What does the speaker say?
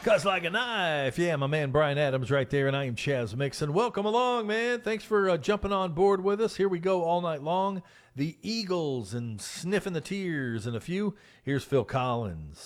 Cuts like a knife. Yeah, my man Brian Adams right there, and I am Chaz Mixon. Welcome along, man. Thanks for jumping on board with us. Here we go all night long. The Eagles and Sniffing the Tears and a few. Here's Phil Collins.